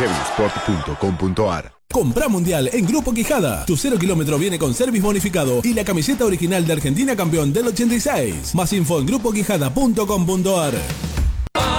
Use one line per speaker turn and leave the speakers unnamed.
servisport.com.ar.
Comprá Mundial en Grupo Quijada. Tu 0 kilómetro viene con service bonificado y la camiseta original de Argentina campeón del 86. Más info en grupoquijada.com.ar.